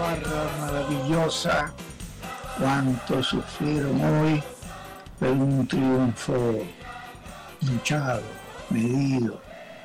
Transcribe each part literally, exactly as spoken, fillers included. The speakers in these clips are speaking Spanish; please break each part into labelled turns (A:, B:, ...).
A: farra maravillosa, cuánto sufrieron hoy, pero un triunfo luchado, medido,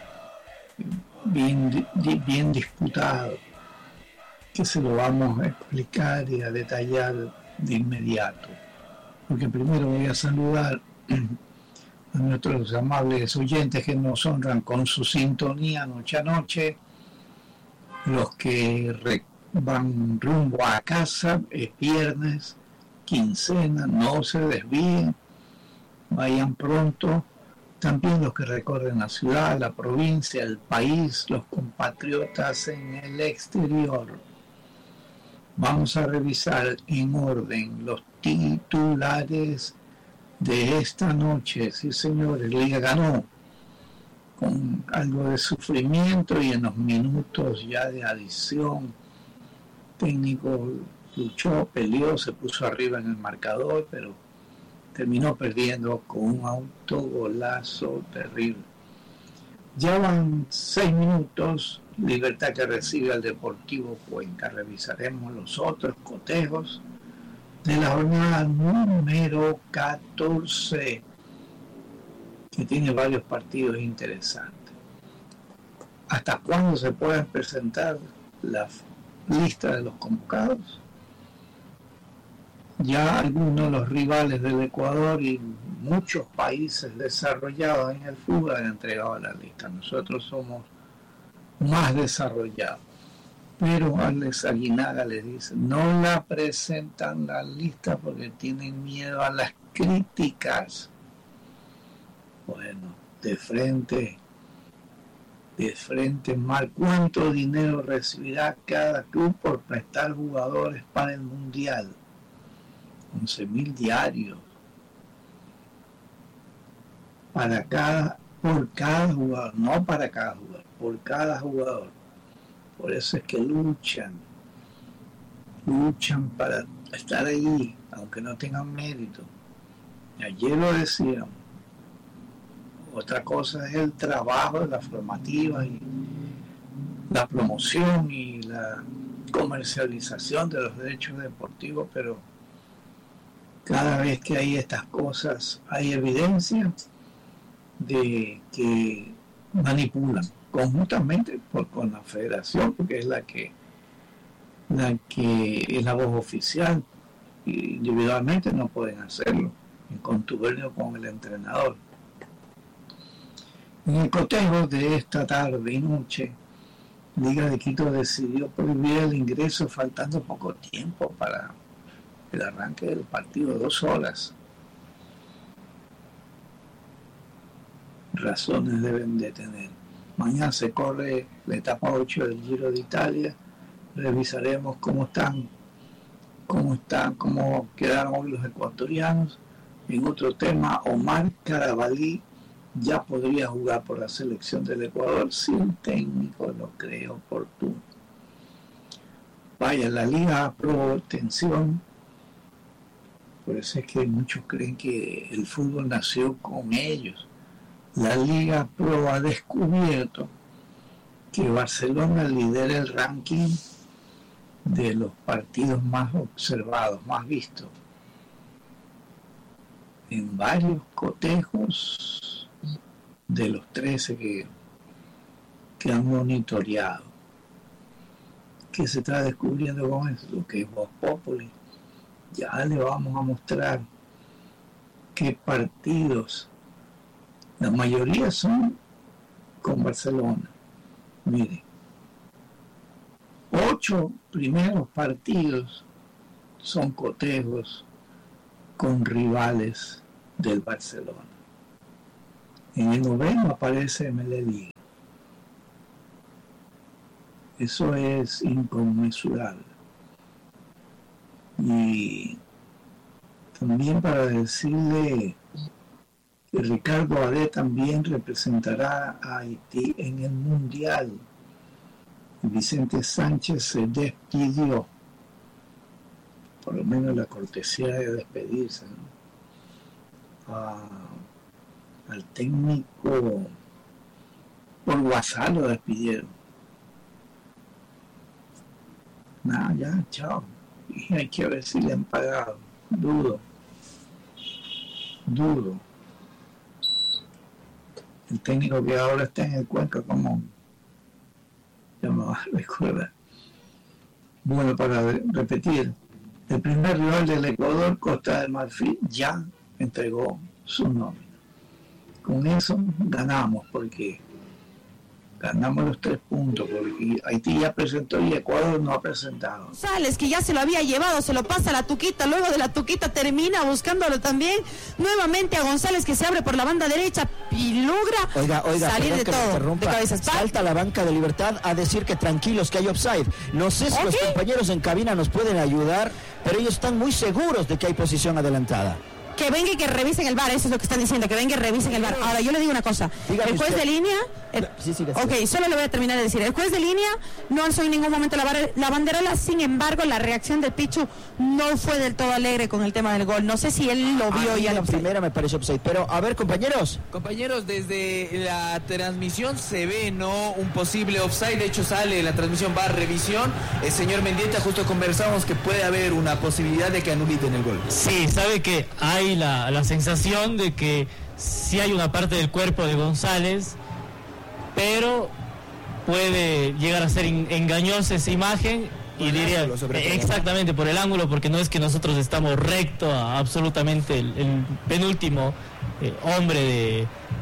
A: bien, bien disputado, que se lo vamos a explicar y a detallar de inmediato. Porque primero voy a saludar a nuestros amables oyentes que nos honran con su sintonía noche a noche, los que re- van rumbo a casa, es viernes, quincena, no se desvíen, vayan pronto. También los que recorren la ciudad, la provincia, el país, los compatriotas en el exterior. Vamos a revisar en orden los titulares de esta noche. Sí, señores, Liga ganó con algo de sufrimiento y en los minutos ya de adición, técnico luchó, peleó, se puso arriba en el marcador, pero terminó perdiendo con un autogolazo terrible. Ya van seis minutos, Libertad que recibe al Deportivo Cuenca. Revisaremos los otros cotejos de la jornada número catorce, que tiene varios partidos interesantes. ¿Hasta cuándo se pueden presentar la lista de los convocados? Ya algunos de los rivales del Ecuador y muchos países desarrollados en el fútbol han entregado la lista. Nosotros somos más desarrollados. Pero Alex Aguinaga les dice, no la presentan la lista porque tienen miedo a las críticas. Bueno, de frente, de frente mal, ¿cuánto dinero recibirá cada club por prestar jugadores para el Mundial? once mil diarios para cada, por cada jugador, no para cada jugador, por cada jugador. Por eso es que luchan, luchan para estar allí, aunque no tengan mérito. Ayer lo decíamos. Otra cosa es el trabajo de la formativa y la promoción y la comercialización de los derechos deportivos, pero cada vez que hay estas cosas hay evidencia de que manipulan conjuntamente por, con la federación, porque es la que la que es la voz oficial, y individualmente no pueden hacerlo en contubernio con el entrenador. En el cotejo de esta tarde y noche, Liga de Quito decidió prohibir el ingreso faltando poco tiempo para el arranque del partido, dos horas. Razones deben de tener. Mañana se corre la etapa ocho del Giro de Italia. Revisaremos cómo están, cómo están, cómo quedaron hoy los ecuatorianos. En otro tema, Omar Carabalí ya podría jugar por la selección del Ecuador sin técnico, lo creo oportuno. Vaya, la Liga aprobó tensión. Por eso es que muchos creen que el fútbol nació con ellos. La Liga Pro ha descubierto que Barcelona lidera el ranking de los partidos más observados, más vistos, en varios cotejos de los trece que, que han monitoreado. ¿Qué se está descubriendo con eso? Lo que es Voz Populi. Ya le vamos a mostrar qué partidos. La mayoría son con Barcelona. Miren, ocho primeros partidos son cotejos con rivales del Barcelona. En el noveno aparece Meleli. Eso es inconmensurable. Y también para decirle que Ricardo Adé también representará a Haití en el Mundial. Vicente Sánchez se despidió, por lo menos la cortesía de despedirse, ¿no? A, al técnico por WhatsApp lo despidieron. nada, ya, chao. Y hay que ver si le han pagado. Dudo. Dudo. El técnico que ahora está en el Cuenca, como ya me va a recordar. Bueno, para repetir, el primer rival del Ecuador, Costa de Marfil, ya entregó su nómina. Con eso ganamos, porque ganamos los tres puntos, porque Haití ya presentó y Ecuador no ha presentado.
B: González, que ya se lo había llevado, se lo pasa a la Tuquita, luego de la Tuquita termina buscándolo también, nuevamente a González, que se abre por la banda derecha y logra
C: oiga, oiga,
B: salir de todo, de cabezas.
C: Salta a la banca de Libertad a decir que tranquilos, que hay offside. No sé si okay. los compañeros en cabina nos pueden ayudar, pero ellos están muy seguros de que hay posición adelantada.
B: Que venga y que revisen el V A R, eso es lo que están diciendo, que venga y revisen el V A R. Ahora, yo le digo una cosa, dígame el juez usted. de línea, el, sí, sí, ok, sí. Solo le voy a terminar de decir, el juez de línea no alzó en ningún momento la, bar, la banderola, sin embargo, la reacción de Pichu no fue del todo alegre con el tema del gol. No sé si él lo vio ya.
C: La primera me pareció offside, pero a ver, compañeros.
D: Compañeros, desde la transmisión se ve, ¿no?, un posible offside, de hecho sale la transmisión, va a revisión. El señor Mendieta, justo conversamos que puede haber una posibilidad de que anuliten el gol.
E: Sí, sabe que hay la, la sensación de que sí hay una parte del cuerpo de González, pero puede llegar a ser engañosa esa imagen y diría eh, exactamente por el ángulo, porque no es que nosotros estamos recto a absolutamente el, el penúltimo eh, hombre de,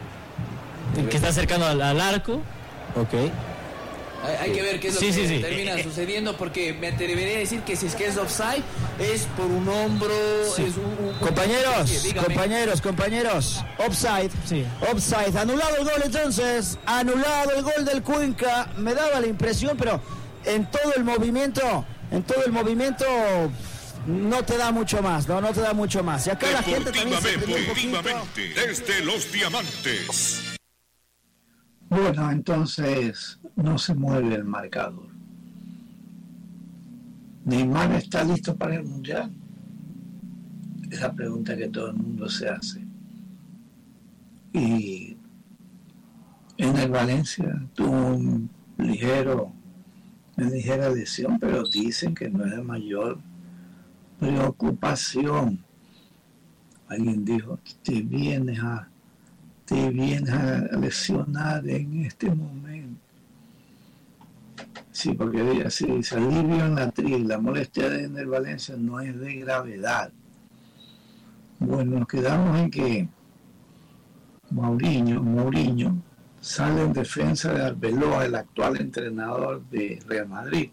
E: de que está cercano al, al arco.
C: Ok.
D: Hay, hay que ver qué es lo
E: sí,
D: que
E: sí, sí.
D: termina sucediendo, porque me atrevería a decir que si es que es offside, es por un hombro, sí. es un, un,
C: compañeros, sí, compañeros, compañeros, offside,
E: sí.
C: offside, anulado el gol entonces, anulado el gol del Cuenca, me daba la impresión, pero en todo el movimiento, en todo el movimiento no te da mucho más, no, no te da mucho más. Y acá la gente también se prendió un poquito.
F: Desde los Diamantes.
A: Bueno, entonces no se mueve el marcador. ¿Neymar está listo para el Mundial? Es la pregunta que todo el mundo se hace. Y en el Valencia tuvo un ligero, una ligera lesión, pero dicen que no es de mayor preocupación. Alguien dijo, te vienes a te vienes a lesionar en este momento. Sí, porque así se alivia en la tril, la molestia en el Valencia no es de gravedad. Bueno, nos quedamos en que Mourinho, Mourinho sale en defensa de Arbeloa, el actual entrenador de Real Madrid.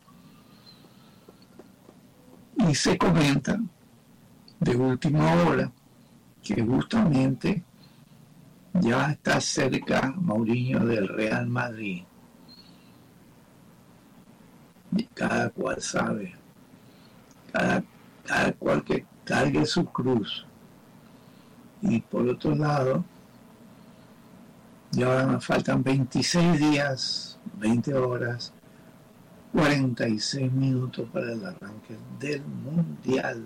A: Y se comenta de última hora que justamente ya está cerca Mourinho del Real Madrid. Y cada cual sabe, cada, cada cual que cargue su cruz. Y por otro lado, ya nos faltan veintiséis días, veinte horas, cuarenta y seis minutos para el arranque del Mundial.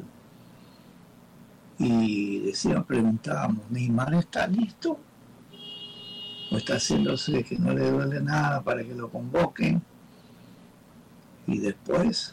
A: Y decíamos, preguntábamos, ¿Neymar está listo? ¿O está haciéndose que no le duele nada para que lo convoquen? Y después,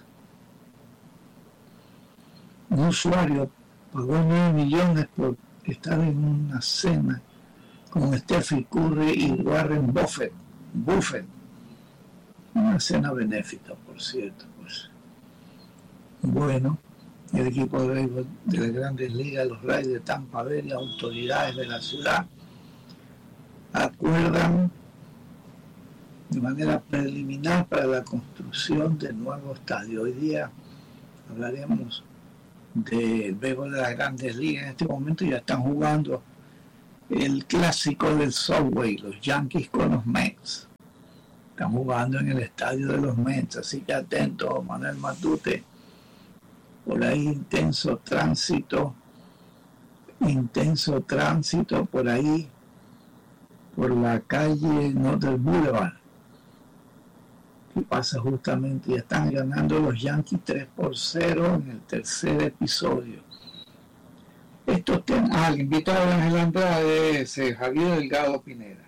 A: un usuario pagó nueve millones por estar en una cena con Stephen Curry y Warren Buffett. Buffett. Una cena benéfica, por cierto. Pues. Bueno, el equipo de béisbol de las Grandes Ligas, los Rays de Tampa Bay, las autoridades de la ciudad, acuerdan de manera preliminar para la construcción del nuevo estadio. Hoy día hablaremos del béisbol de las Grandes Ligas. En este momento ya están jugando el clásico del Subway, los Yankees con los Mets. Están jugando en el estadio de los Mets, así que atento, Manuel Matute. Por ahí intenso tránsito, intenso tránsito por ahí, por la calle Northern Boulevard, que pasa justamente, y están ganando los Yankees tres por cero en el tercer episodio. Estos temas, ah, el invitado de Ángel Andrade es Javier Delgado Pineda,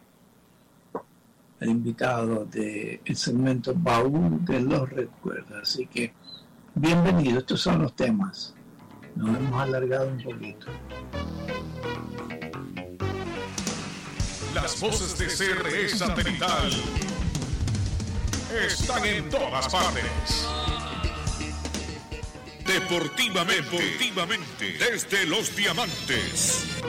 A: el invitado del segmento Baúl de los Recuerdos, así que bienvenido, estos son los temas. Nos hemos alargado un poquito.
F: Las voces de C R E Satelital están en todas partes. Deportivamente, deportivamente, desde Los Diamantes.